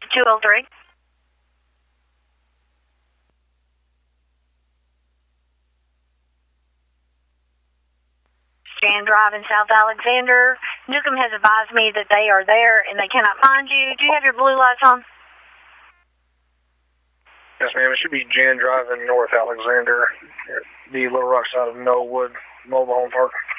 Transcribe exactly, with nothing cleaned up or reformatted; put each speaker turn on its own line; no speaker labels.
two oh three. Jan Drive in South Alexander. Newcomb has advised me that they are there and they cannot find you. Do you have your blue lights on?
Yes, ma'am. It should be Jan Drive in North Alexander, the Little Rock side of Knollwood Mobile Home Park.